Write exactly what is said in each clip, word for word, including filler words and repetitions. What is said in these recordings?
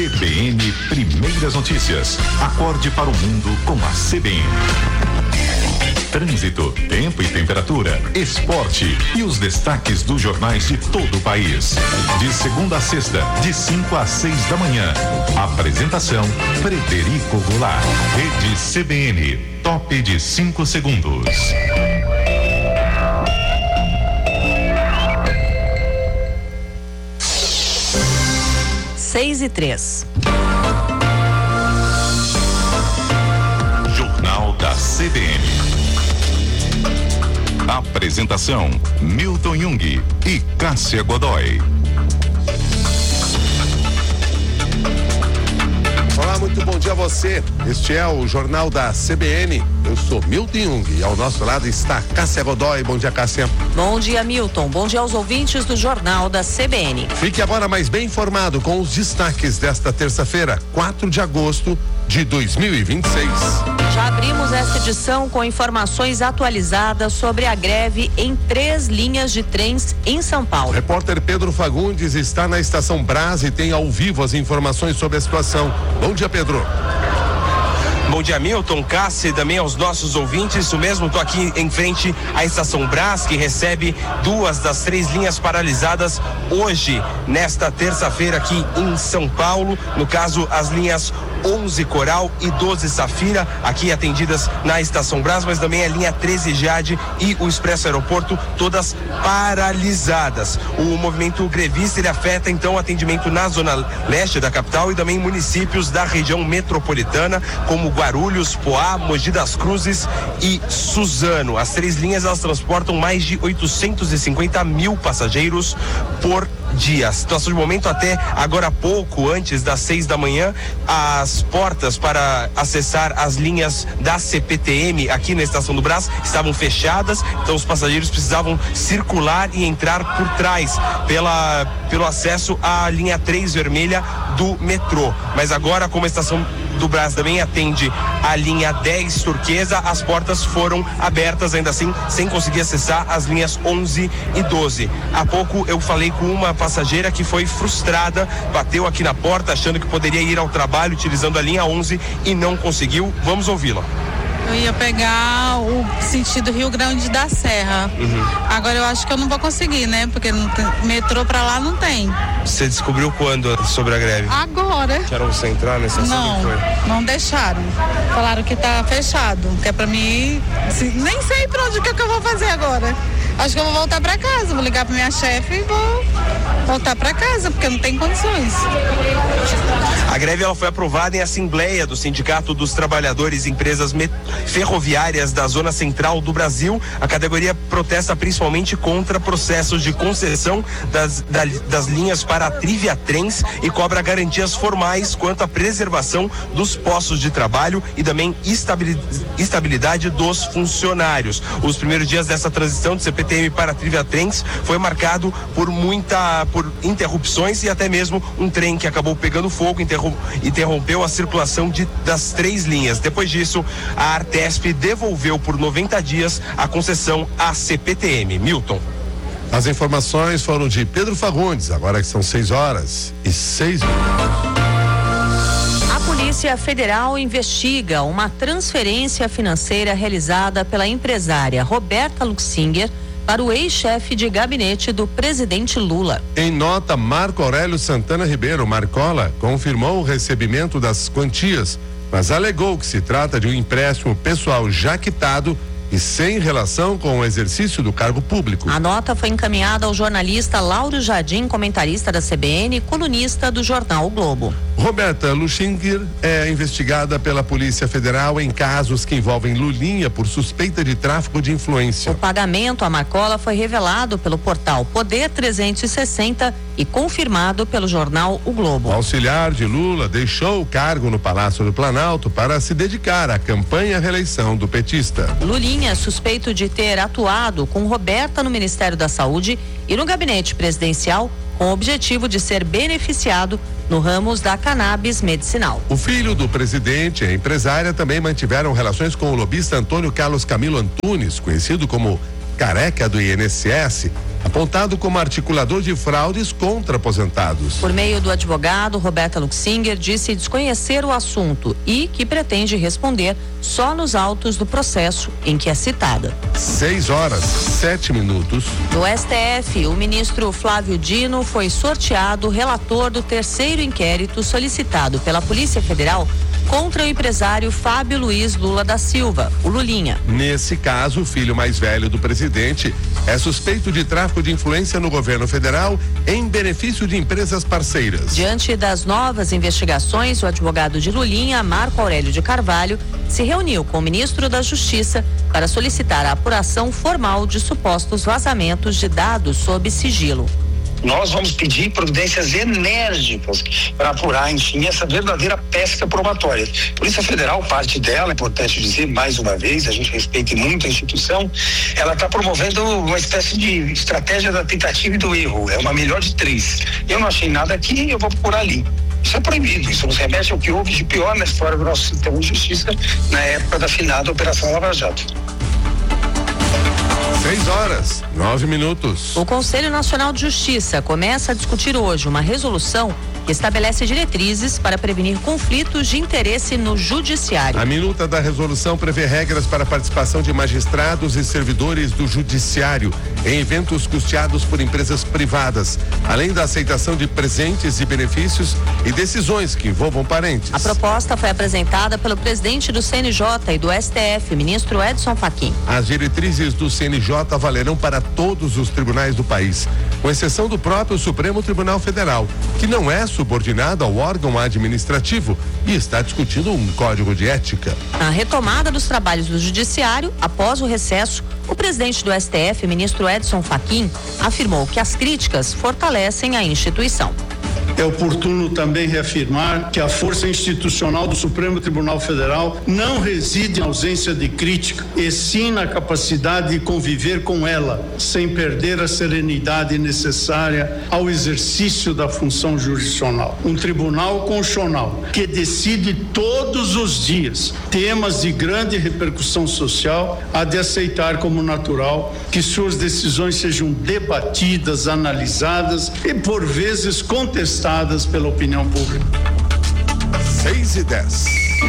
C B N Primeiras Notícias. Acorde para o mundo com a C B N. Trânsito, tempo e temperatura, esporte e os destaques dos jornais de todo o país. De segunda a sexta, de cinco às seis da manhã. Apresentação: Frederico Goulart. Rede C B N, top de cinco segundos. Seis e três. Jornal da C B N. Apresentação: Milton Jung e Cássia Godoy. Olá, muito bom dia a você. Este é o Jornal da C B N. Eu sou Milton Jung e ao nosso lado está Cássia Godoy. Bom dia, Cássia. Bom dia, Milton. Bom dia aos ouvintes do Jornal da C B N. Fique agora mais bem informado com os destaques desta terça-feira, quatro de agosto de dois mil e vinte e seis. Já abrimos esta edição com informações atualizadas sobre a greve em três linhas de trens em São Paulo. O repórter Pedro Fagundes está na Estação Brás e tem ao vivo as informações sobre a situação. Bom dia, Pedro. Bom dia, Milton, Cássia e também aos nossos ouvintes. Isso mesmo, estou aqui em frente à Estação Brás, que recebe duas das três linhas paralisadas hoje, nesta terça-feira aqui em São Paulo. No caso, as linhas onze Coral e doze Safira, aqui atendidas na Estação Brás, mas também a linha treze Jade e o Expresso Aeroporto, todas paralisadas. O movimento grevista, ele afeta então o atendimento na zona leste da capital e também municípios da região metropolitana, como Guarulhos, Poá, Mogi das Cruzes e Suzano. As três linhas, elas transportam mais de oitocentos e cinquenta mil passageiros por dia. Situação de momento, até agora há pouco, antes das seis da manhã, as portas para acessar as linhas da C P T M aqui na Estação do Brás estavam fechadas, então os passageiros precisavam circular e entrar por trás pela, pelo acesso à linha três vermelha do metrô. Mas agora, como a Estação do Brás também atende a linha dez turquesa, as portas foram abertas, ainda assim, sem conseguir acessar as linhas onze e doze. Há pouco eu falei com uma passageira que foi frustrada, bateu aqui na porta achando que poderia ir ao trabalho utilizando a linha onze e não conseguiu. Vamos ouvi-la. Eu ia pegar o sentido Rio Grande da Serra. Uhum. Agora eu acho que eu não vou conseguir, né? Porque não tem, metrô pra lá não tem. Você descobriu quando sobre a greve? Agora. Deixaram você entrar nessa estação? Não, foi? Não deixaram. Falaram que tá fechado, que é pra mim. Assim, nem sei pra onde que, é que eu vou fazer agora. Acho que eu vou voltar pra casa, vou ligar pra minha chefe e vou voltar pra casa, porque não tem condições. A greve, ela foi aprovada em assembleia do Sindicato dos Trabalhadores e Empresas Ferroviárias da Zona Central do Brasil. A categoria protesta principalmente contra processos de concessão das, da, das linhas para a Trivia Trens e cobra garantias formais quanto à preservação dos postos de trabalho e também estabilidade dos funcionários. Os primeiros dias dessa transição de C P T M para a Trivia Trens foi marcado por muita, por interrupções e até mesmo um trem que acabou pegando fogo, interrom, interrompeu a circulação de, das três linhas. Depois disso, a Artesp devolveu por noventa dias a concessão à C P T M. Milton. As informações foram de Pedro Fagundes, agora que são seis horas e seis minutos. A Polícia Federal investiga uma transferência financeira realizada pela empresária Roberta Luxinger para o ex-chefe de gabinete do presidente Lula. Em nota, Marco Aurélio Santana Ribeiro, Marcola, confirmou o recebimento das quantias, mas alegou que se trata de um empréstimo pessoal já quitado e sem relação com o exercício do cargo público. A nota foi encaminhada ao jornalista Lauro Jardim, comentarista da C B N e colunista do jornal O Globo. Roberta Luxinger é investigada pela Polícia Federal em casos que envolvem Lulinha por suspeita de tráfico de influência. O pagamento à Marcola foi revelado pelo portal Poder trezentos e sessenta e confirmado pelo jornal O Globo. O auxiliar de Lula deixou o cargo no Palácio do Planalto para se dedicar à campanha à reeleição do petista. Lulinha é suspeito de ter atuado com Roberta no Ministério da Saúde e no gabinete presidencial com o objetivo de ser beneficiado no ramo da cannabis medicinal. O filho do presidente e a empresária também mantiveram relações com o lobista Antônio Carlos Camilo Antunes, conhecido como Careca do I N S S, apontado como articulador de fraudes contra aposentados. Por meio do advogado, Roberta Luxinger disse desconhecer o assunto e que pretende responder só nos autos do processo em que é citada. Seis horas, sete minutos. No S T F, o ministro Flávio Dino foi sorteado relator do terceiro inquérito solicitado pela Polícia Federal contra o empresário Fábio Luiz Lula da Silva, o Lulinha. Nesse caso, o filho mais velho do presidente é suspeito de tráfico de influência no governo federal em benefício de empresas parceiras. Diante das novas investigações, o advogado de Lulinha, Marco Aurélio de Carvalho, se reuniu com o ministro da Justiça para solicitar a apuração formal de supostos vazamentos de dados sob sigilo. Nós vamos pedir providências enérgicas para apurar, enfim, essa verdadeira pesca probatória. Polícia Federal, parte dela, é importante dizer mais uma vez, a gente respeita muito a instituição, ela está promovendo uma espécie de estratégia da tentativa e do erro, é uma melhor de três. Eu não achei nada aqui, eu vou procurar ali. Isso é proibido, isso nos remete ao que houve de pior na história do nosso sistema de justiça na época da finada Operação Lava Jato. Seis horas, nove minutos. O Conselho Nacional de Justiça começa a discutir hoje uma resolução que estabelece diretrizes para prevenir conflitos de interesse no judiciário. A minuta da resolução prevê regras para a participação de magistrados e servidores do judiciário em eventos custeados por empresas privadas, além da aceitação de presentes e benefícios e decisões que envolvam parentes. A proposta foi apresentada pelo presidente do C N J e do S T F, ministro Edson Fachin. As diretrizes do C N J valerão para todos os tribunais do país, com exceção do próprio Supremo Tribunal Federal, que não é subordinado ao órgão administrativo e está discutindo um código de ética. Na retomada dos trabalhos do judiciário, após o recesso, o presidente do S T F, ministro Edson Fachin, afirmou que as críticas fortalecem a instituição. É oportuno também reafirmar que a força institucional do Supremo Tribunal Federal não reside em ausência de crítica, e sim na capacidade de conviver com ela, sem perder a serenidade necessária ao exercício da função jurisdicional. Um tribunal constitucional que decide todos os dias temas de grande repercussão social há de aceitar como natural que suas decisões sejam debatidas, analisadas e por vezes contestadas pela opinião pública. Seis e dez.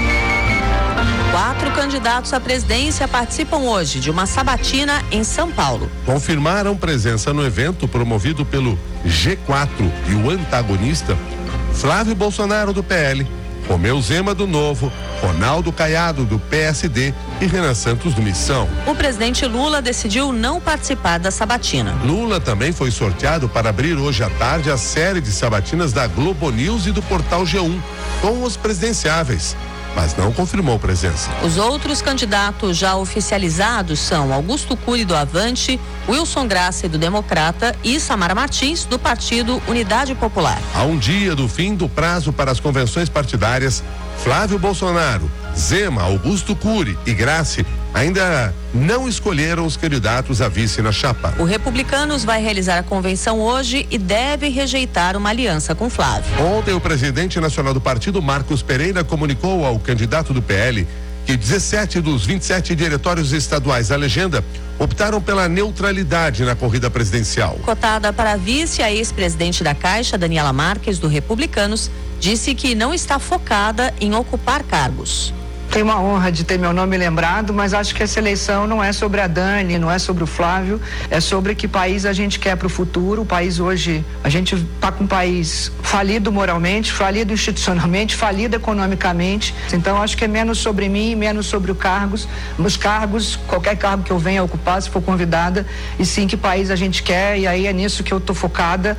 Quatro candidatos à presidência participam hoje de uma sabatina em São Paulo. Confirmaram presença no evento promovido pelo G quatro e o antagonista Flávio Bolsonaro do P L, Romeu Zema do Novo, Ronaldo Caiado do P S D e Renan Santos do Missão. O presidente Lula decidiu não participar da sabatina. Lula também foi sorteado para abrir hoje à tarde a série de sabatinas da Globo News e do Portal G um, com os presidenciáveis, mas não confirmou presença. Os outros candidatos já oficializados são Augusto Cury do Avante, Wilson Graça do Democrata e Samara Martins do Partido Unidade Popular. A um dia do fim do prazo para as convenções partidárias, Flávio Bolsonaro, Zema, Augusto Cury e Graça ainda não escolheram os candidatos a vice na chapa. O Republicanos vai realizar a convenção hoje e deve rejeitar uma aliança com Flávio. Ontem, o presidente nacional do partido, Marcos Pereira, comunicou ao candidato do P L que dezessete dos vinte e sete diretórios estaduais da legenda optaram pela neutralidade na corrida presidencial. Cotada para vice, a ex-presidente da Caixa, Daniela Marques, do Republicanos, disse que não está focada em ocupar cargos. Tenho uma honra de ter meu nome lembrado, mas acho que essa eleição não é sobre a Dani, não é sobre o Flávio, é sobre que país a gente quer para o futuro. O país hoje, a gente está com um país falido moralmente, falido institucionalmente, falido economicamente. Então acho que é menos sobre mim, menos sobre os cargos, os cargos, qualquer cargo que eu venha ocupar, se for convidada, e sim que país a gente quer, e aí é nisso que eu tô focada.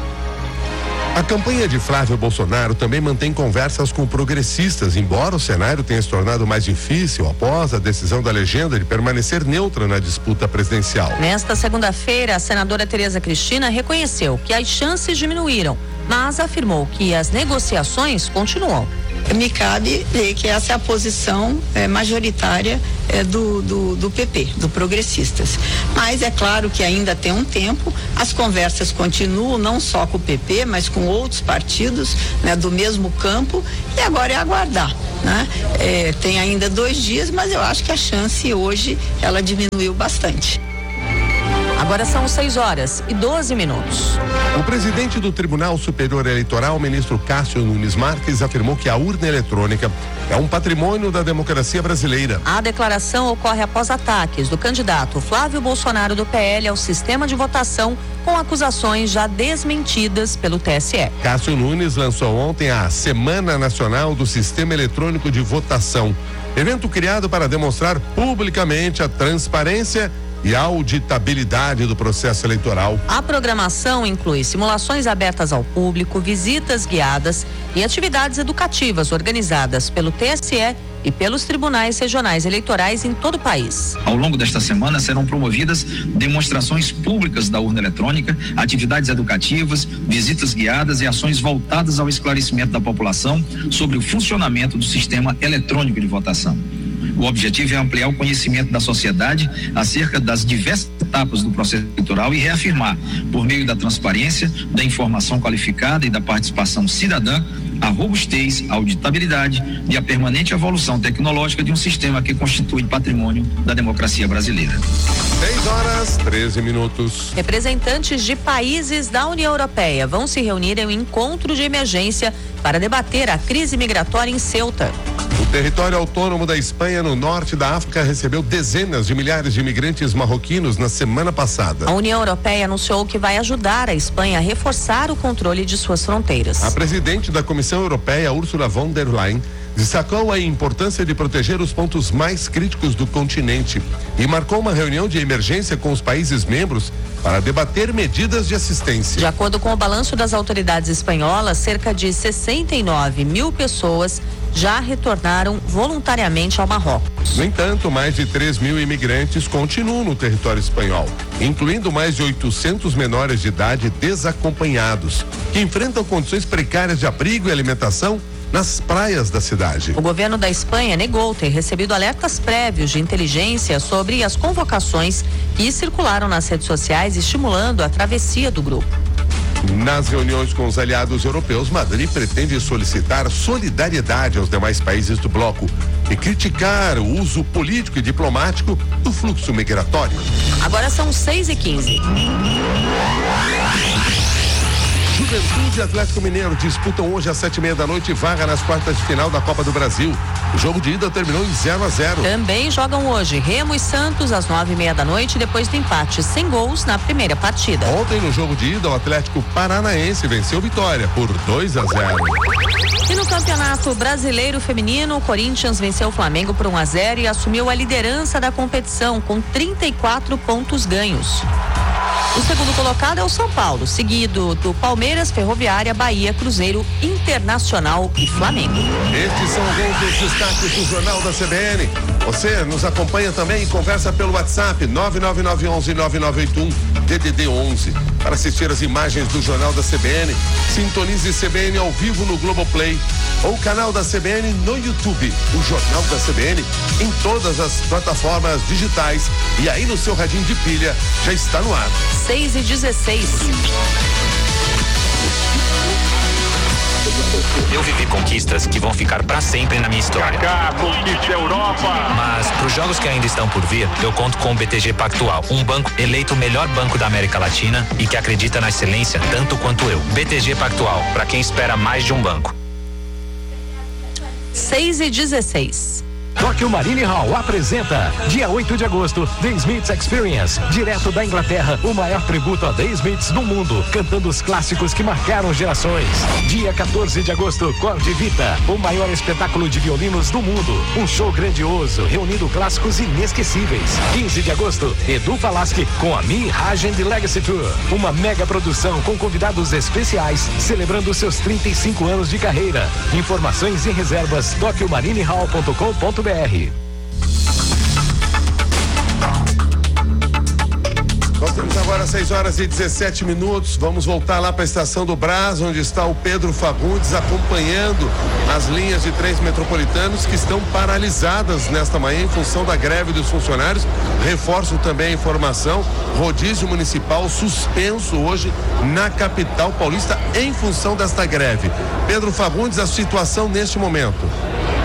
A campanha de Flávio Bolsonaro também mantém conversas com progressistas, embora o cenário tenha se tornado mais difícil após a decisão da legenda de permanecer neutra na disputa presidencial. Nesta segunda-feira, a senadora Tereza Cristina reconheceu que as chances diminuíram, mas afirmou que as negociações continuam. Me cabe ler que essa é a posição é, majoritária é, do, do, do P P, do Progressistas. Mas é claro que ainda tem um tempo, as conversas continuam, não só com o P P, mas com outros partidos, né, do mesmo campo, e agora é aguardar, né? É, tem ainda dois dias, mas eu acho que a chance hoje, ela diminuiu bastante. Agora são seis horas e doze minutos. O presidente do Tribunal Superior Eleitoral, ministro Cássio Nunes Marques, afirmou que a urna eletrônica é um patrimônio da democracia brasileira. A declaração ocorre após ataques do candidato Flávio Bolsonaro do P L ao sistema de votação, com acusações já desmentidas pelo T S E. Cássio Nunes lançou ontem a Semana Nacional do Sistema Eletrônico de Votação, evento criado para demonstrar publicamente a transparência e a auditabilidade do processo eleitoral. A programação inclui simulações abertas ao público, visitas guiadas e atividades educativas organizadas pelo T S E e pelos tribunais regionais eleitorais em todo o país. Ao longo desta semana serão promovidas demonstrações públicas da urna eletrônica, atividades educativas, visitas guiadas e ações voltadas ao esclarecimento da população sobre o funcionamento do sistema eletrônico de votação. O objetivo é ampliar o conhecimento da sociedade acerca das diversas etapas do processo eleitoral e reafirmar, por meio da transparência, da informação qualificada e da participação cidadã, a robustez, a auditabilidade e a permanente evolução tecnológica de um sistema que constitui patrimônio da democracia brasileira. seis horas, treze minutos. Representantes de países da União Europeia vão se reunir em um encontro de emergência para debater a crise migratória em Ceuta. O território autônomo da Espanha, no norte da África, recebeu dezenas de milhares de imigrantes marroquinos na semana passada. A União Europeia anunciou que vai ajudar a Espanha a reforçar o controle de suas fronteiras. A presidente da Comissão Europeia, Ursula von der Leyen, destacou a importância de proteger os pontos mais críticos do continente e marcou uma reunião de emergência com os países membros para debater medidas de assistência. De acordo com o balanço das autoridades espanholas, cerca de sessenta e nove mil pessoas já retornaram voluntariamente ao Marrocos. No entanto, mais de três mil imigrantes continuam no território espanhol, incluindo mais de oitocentos menores de idade desacompanhados, que enfrentam condições precárias de abrigo e alimentação nas praias da cidade. O governo da Espanha negou ter recebido alertas prévios de inteligência sobre as convocações que circularam nas redes sociais, estimulando a travessia do grupo. Nas reuniões com os aliados europeus, Madrid pretende solicitar solidariedade aos demais países do bloco e criticar o uso político e diplomático do fluxo migratório. Agora são seis e quinze. Juventude e Atlético Mineiro disputam hoje às sete e meia da noite vaga nas quartas de final da Copa do Brasil. O jogo de ida terminou em zero a zero. Também jogam hoje Remo e Santos às nove e meia da noite, depois do empate sem gols na primeira partida. Ontem, no jogo de ida, o Atlético Paranaense venceu Vitória por dois a zero. E no Campeonato Brasileiro Feminino, o Corinthians venceu o Flamengo por um a zero e assumiu a liderança da competição com trinta e quatro pontos ganhos. O segundo colocado é o São Paulo, seguido do Palmeiras, Ferroviária, Bahia, Cruzeiro, Internacional e Flamengo. Estes são alguns dos destaques do Jornal da C B N. Você nos acompanha também e conversa pelo WhatsApp nove nove nove um um nove nove oito um D D D onze. Para assistir as imagens do Jornal da C B N, sintonize C B N ao vivo no Globoplay ou canal da C B N no YouTube. O Jornal da C B N em todas as plataformas digitais e aí no seu radinho de pilha já está no ar. seis e dezesseis. Eu vivi conquistas que vão ficar pra sempre na minha história. Kaká, conquista Europa. Mas pros jogos que ainda estão por vir, eu conto com o B T G Pactual, um banco eleito o melhor banco da América Latina e que acredita na excelência tanto quanto eu. B T G Pactual, pra quem espera mais de um banco. seis e dezesseis. Tóquio Marine Hall apresenta, dia oito de agosto, The Smiths Experience, direto da Inglaterra, o maior tributo a The Smiths do mundo, cantando os clássicos que marcaram gerações. Dia quatorze de agosto, Corte Vita, o maior espetáculo de violinos do mundo, um show grandioso, reunindo clássicos inesquecíveis. quinze de agosto, Edu Falaschi com a Mi Ragem de Legacy Tour, uma mega produção com convidados especiais, celebrando seus trinta e cinco anos de carreira. Informações e reservas, tóquio marine hall ponto com ponto br. Nós temos agora seis horas e dezessete minutos. Vamos voltar lá para a Estação do Brás, onde está o Pedro Fagundes acompanhando as linhas de trens metropolitanos que estão paralisadas nesta manhã em função da greve dos funcionários. Reforço também a informação: rodízio municipal suspenso hoje na capital paulista em função desta greve. Pedro Fagundes, a situação neste momento.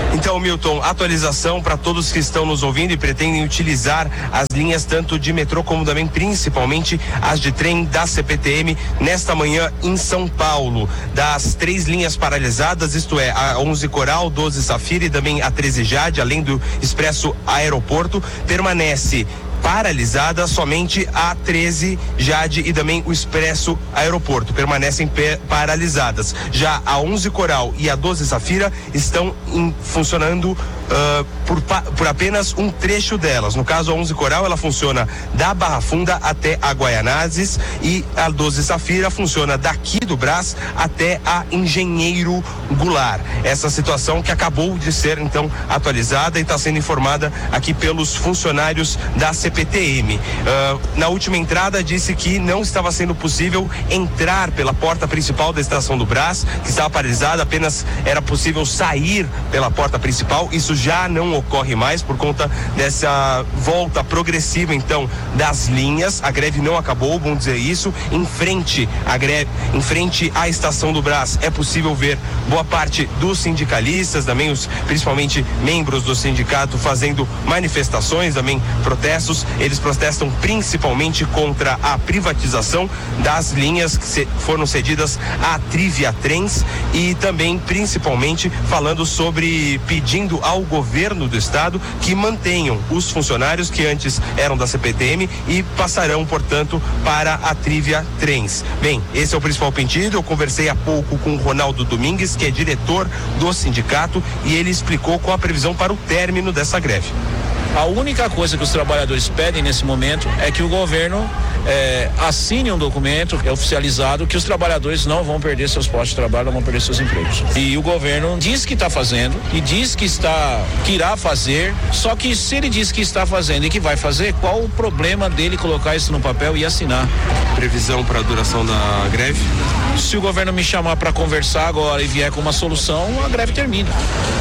Então, Milton, atualização para todos que estão nos ouvindo e pretendem utilizar as linhas tanto de metrô como também principalmente as de trem da C P T M nesta manhã em São Paulo. Das três linhas paralisadas, isto é, a onze Coral, doze Safira e também a treze Jade, além do Expresso Aeroporto, permanece paralisada somente a treze Jade e também o Expresso Aeroporto permanecem paralisadas. Já a onze Coral e a doze Safira estão em, funcionando uh, por, por apenas um trecho delas. No caso, a onze Coral ela funciona da Barra Funda até a Guaianazes e a doze Safira funciona daqui do Brás até a Engenheiro Goulart. Essa situação que acabou de ser então atualizada e está sendo informada aqui pelos funcionários da C P T M. Uh, na última entrada disse que não estava sendo possível entrar pela porta principal da estação do Brás, que estava paralisada, apenas era possível sair pela porta principal. Isso já não ocorre mais por conta dessa volta progressiva então das linhas. A greve não acabou, vamos dizer isso. Em frente à greve, em frente à estação do Brás, é possível ver boa parte dos sindicalistas, também os principalmente membros do sindicato fazendo manifestações, também protestos. Eles protestam principalmente contra a privatização das linhas que se, foram cedidas à Trivia Trens e também principalmente falando sobre pedindo ao governo do estado que mantenham os funcionários que antes eram da C P T M e passarão, portanto, para a Trivia Trens. Bem, esse é o principal pedido. Eu conversei há pouco com o Ronaldo Domingues, que é diretor do sindicato, e ele explicou qual a previsão para o término dessa greve. A única coisa que os trabalhadores pedem nesse momento é que o governo é, assine um documento oficializado que os trabalhadores não vão perder seus postos de trabalho, não vão perder seus empregos. E o governo diz que está fazendo e diz que está, que irá fazer, só que se ele diz que está fazendo e que vai fazer, qual o problema dele colocar isso no papel e assinar? Previsão para a duração da greve? Se o governo me chamar para conversar agora e vier com uma solução, a greve termina.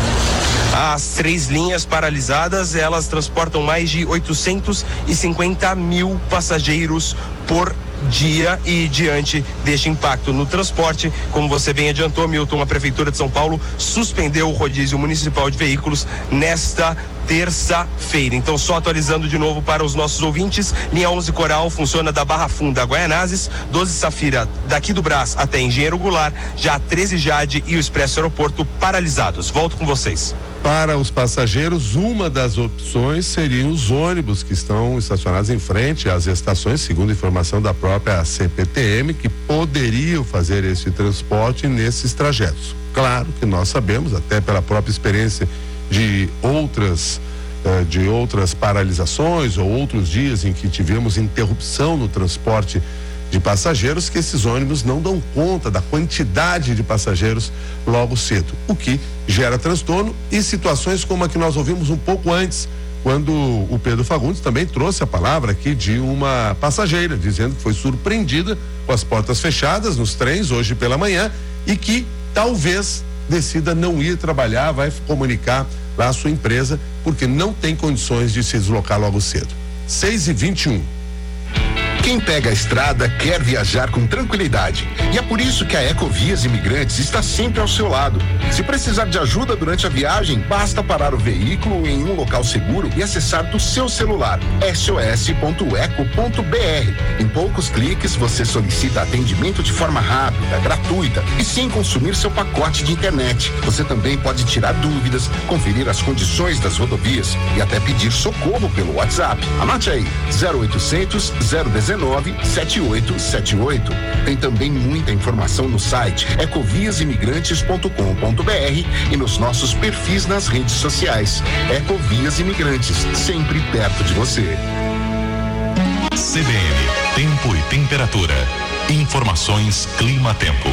As três linhas paralisadas, elas transportam mais de oitocentos e cinquenta mil passageiros por dia e diante deste impacto no transporte, como você bem adiantou, Milton, a Prefeitura de São Paulo suspendeu o rodízio municipal de veículos nesta terça-feira. Então, só atualizando de novo para os nossos ouvintes, linha onze Coral funciona da Barra Funda a Guaianazes, doze Safira daqui do Brás até Engenheiro Goulart, já a treze Jade e o Expresso Aeroporto paralisados. Volto com vocês. Para os passageiros, uma das opções seriam os ônibus que estão estacionados em frente às estações, segundo informação da própria C P T M, que poderiam fazer esse transporte nesses trajetos. Claro que nós sabemos, até pela própria experiência de outras eh, de outras paralisações ou outros dias em que tivemos interrupção no transporte de passageiros, que esses ônibus não dão conta da quantidade de passageiros logo cedo, o que gera transtorno e situações como a que nós ouvimos um pouco antes, quando o Pedro Fagundes também trouxe a palavra aqui de uma passageira, dizendo que foi surpreendida com as portas fechadas nos trens hoje pela manhã e que talvez decida não ir trabalhar, vai comunicar lá a sua empresa, porque não tem condições de se deslocar logo cedo. seis e vinte e um. Quem pega a estrada quer viajar com tranquilidade. E é por isso que a Ecovias Imigrantes está sempre ao seu lado. Se precisar de ajuda durante a viagem, basta parar o veículo em um local seguro e acessar do seu celular s o s ponto eco ponto b r. Em poucos cliques, você solicita atendimento de forma rápida, gratuita e sem consumir seu pacote de internet. Você também pode tirar dúvidas, conferir as condições das rodovias e até pedir socorro pelo WhatsApp. Anote aí, zero oitocentos, zero um nove, sete oito sete oito. Tem também muita informação no site ecovias imigrantes ponto com ponto b r e nos nossos perfis nas redes sociais. Ecovias Imigrantes, sempre perto de você. C B N, tempo e temperatura. Informações Clima-Tempo.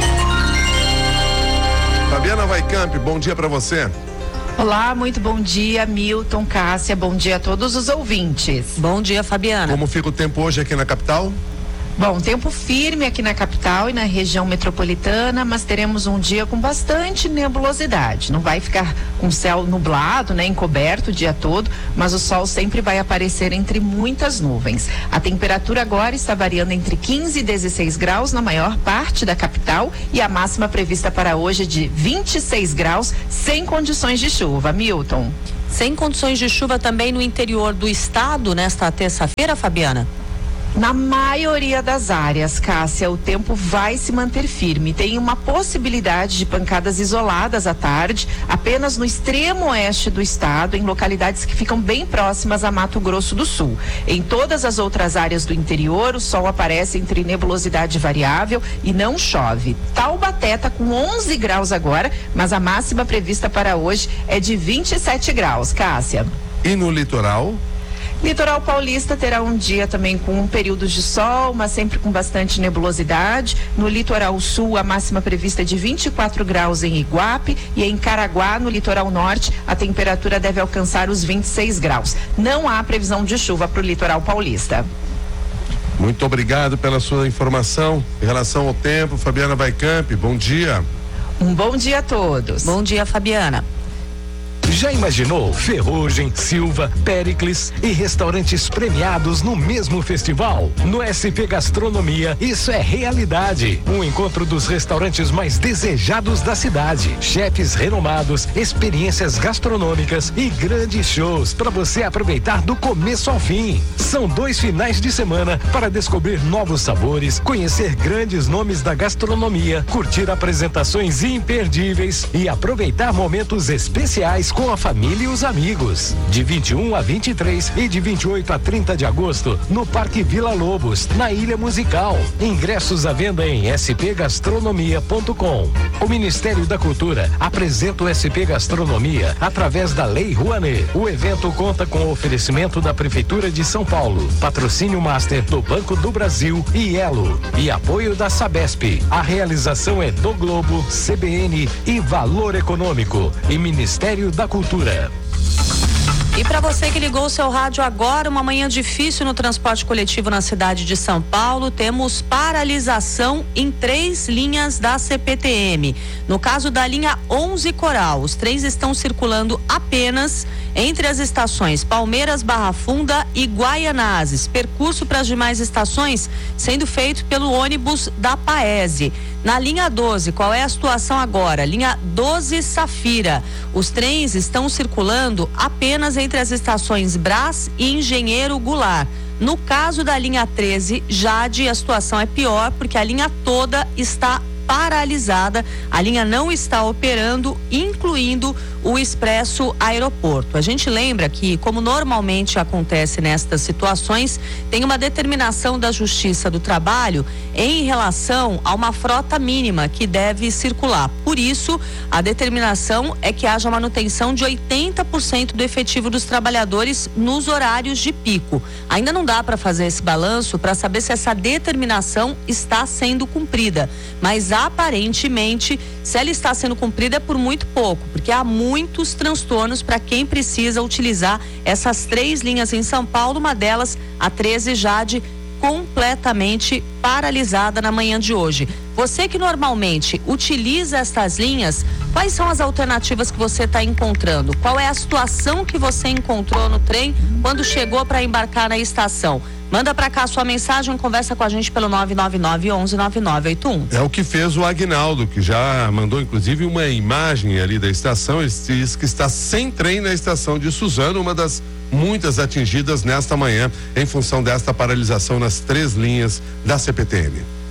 Fabiana Vaicamp, bom dia para você. Olá, muito bom dia, Milton, Cássia, bom dia a todos os ouvintes. Bom dia, Fabiana. Como fica o tempo hoje aqui na capital? Bom, tempo firme aqui na capital e na região metropolitana, mas teremos um dia com bastante nebulosidade. Não vai ficar com céu nublado, né, encoberto o dia todo, mas o sol sempre vai aparecer entre muitas nuvens. A temperatura agora está variando entre quinze e dezesseis graus na maior parte da capital e a máxima prevista para hoje é de vinte e seis graus, sem condições de chuva. Milton. Sem condições de chuva também no interior do estado nesta terça-feira, Fabiana? Na maioria das áreas, Cássia, o tempo vai se manter firme. Tem uma possibilidade de pancadas isoladas à tarde, apenas no extremo oeste do estado, em localidades que ficam bem próximas a Mato Grosso do Sul. Em todas as outras áreas do interior, o sol aparece entre nebulosidade variável e não chove. Taubaté está com onze graus agora, mas a máxima prevista para hoje é de vinte e sete graus, Cássia. E no litoral? Litoral paulista terá um dia também com períodos de sol, mas sempre com bastante nebulosidade. No litoral sul, a máxima prevista é de vinte e quatro graus em Iguape e em Caraguá, no litoral norte, a temperatura deve alcançar os vinte e seis graus. Não há previsão de chuva para o litoral paulista. Muito obrigado pela sua informação. Em relação ao tempo, Fabiana Weicamp, bom dia. Um bom dia a todos. Bom dia, Fabiana. Já imaginou Ferrugem, Silva, Péricles e restaurantes premiados no mesmo festival? No S P Gastronomia, isso é realidade. Um encontro dos restaurantes mais desejados da cidade. Chefes renomados, experiências gastronômicas e grandes shows para você aproveitar do começo ao fim. São dois finais de semana para descobrir novos sabores, conhecer grandes nomes da gastronomia, curtir apresentações imperdíveis e aproveitar momentos especiais com a família e os amigos. De vinte e um a vinte e três e de vinte e oito a trinta de agosto, no Parque Vila Lobos, na Ilha Musical. Ingressos à venda em s p gastronomia ponto com. O Ministério da Cultura apresenta o S P Gastronomia através da Lei Rouanet. O evento conta com o oferecimento da Prefeitura de São Paulo, patrocínio master do Banco do Brasil e Elo, e apoio da Sabesp. A realização é do Globo, C B N e Valor Econômico e Ministério da Cultura. E para você que ligou o seu rádio agora, uma manhã difícil no transporte coletivo na cidade de São Paulo, temos paralisação em três linhas da C P T M. No caso da linha onze Coral, os trens estão circulando apenas entre as estações Palmeiras, Barra Funda e Guaianazes. Percurso para as demais estações sendo feito pelo ônibus da Paese. Na linha doze, qual é a situação agora? Linha doze Safira. Os trens estão circulando apenas entre as estações Brás e Engenheiro Goulart. No caso da linha treze, Jade, a situação é pior porque a linha toda está paralisada, a linha não está operando, incluindo o Expresso Aeroporto. A gente lembra que, como normalmente acontece nestas situações, tem uma determinação da Justiça do Trabalho em relação a uma frota mínima que deve circular. Por isso, a determinação é que haja manutenção de oitenta por cento do efetivo dos trabalhadores nos horários de pico. Ainda não dá para fazer esse balanço para saber se essa determinação está sendo cumprida, mas aparentemente, se ela está sendo cumprida é por muito pouco, porque há muitos transtornos para quem precisa utilizar essas três linhas em São Paulo, uma delas, a treze Jade, completamente paralisada na manhã de hoje. Você que normalmente utiliza essas linhas, quais são as alternativas que você está encontrando? Qual é a situação que você encontrou no trem quando chegou para embarcar na estação? Manda para cá a sua mensagem, conversa com a gente pelo nove nove nove, onze, nove nove oito um. É o que fez o Agnaldo, que já mandou inclusive uma imagem ali da estação. Ele diz que está sem trem na estação de Suzano, uma das muitas atingidas nesta manhã em função desta paralisação nas três linhas da C P T M.